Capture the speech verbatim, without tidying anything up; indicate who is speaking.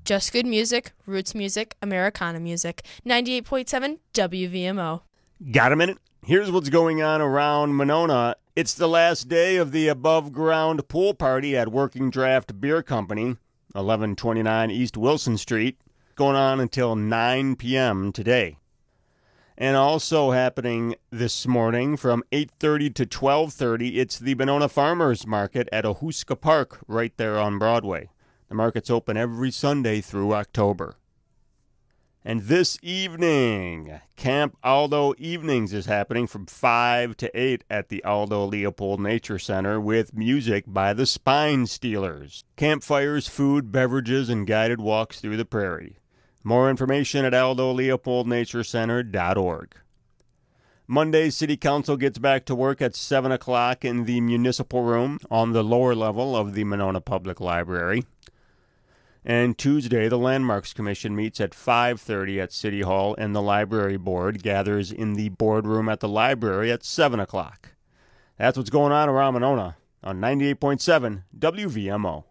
Speaker 1: Just good music, roots music, Americana music. ninety-eight point seven W V M O.
Speaker 2: Got a minute? Here's what's going on around Monona. It's the last day of the above-ground pool party at Working Draft Beer Company, eleven twenty-nine East Wilson Street, going on until nine p.m. today. And also happening this morning from eight thirty to twelve thirty, it's the Monona Farmers Market at Ohuska Park right there on Broadway. The market's open every Sunday through October. And this evening, Camp Aldo Evenings is happening from five to eight at the Aldo Leopold Nature Center with music by the Spine Stealers. Campfires, food, beverages, and guided walks through the prairie. More information at aldo leopold nature center dot org. Monday, City Council gets back to work at seven o'clock in the Municipal Room on the lower level of the Monona Public Library. And Tuesday, the Landmarks Commission meets at five thirty at City Hall, and the Library Board gathers in the boardroom at the library at seven o'clock. That's what's going on around Monona on ninety-eight point seven W V M O.